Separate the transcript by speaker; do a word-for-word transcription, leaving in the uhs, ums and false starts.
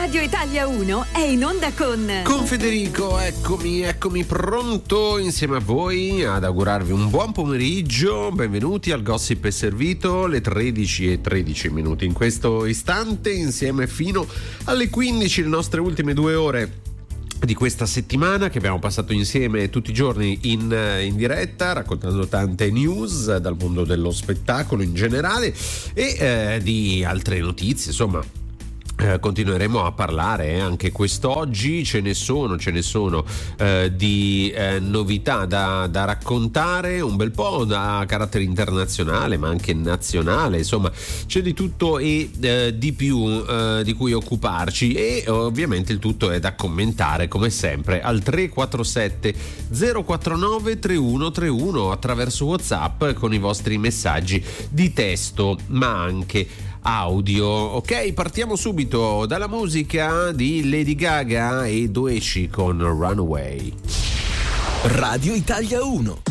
Speaker 1: Radio Italia uno è in onda con...
Speaker 2: Con Federico, eccomi, eccomi pronto insieme a voi ad augurarvi un buon pomeriggio. Benvenuti al Gossip è Servito, le tredici e tredici minuti in questo istante, insieme fino alle quindici, le nostre ultime due ore di questa settimana che abbiamo passato insieme tutti i giorni in, in diretta, raccontando tante news dal mondo dello spettacolo in generale e eh, di altre notizie, insomma. Eh, continueremo a parlare eh, anche quest'oggi, ce ne sono, ce ne sono eh, di eh, novità da, da raccontare, un bel po' da carattere internazionale ma anche nazionale, insomma c'è di tutto e eh, di più eh, di cui occuparci e ovviamente il tutto è da commentare come sempre al tre quattro sette zero quattro nove tre uno tre uno attraverso WhatsApp con i vostri messaggi di testo ma anche audio. Ok, partiamo subito dalla musica di Lady Gaga e Doechii con Runaway.
Speaker 3: Radio Italia uno.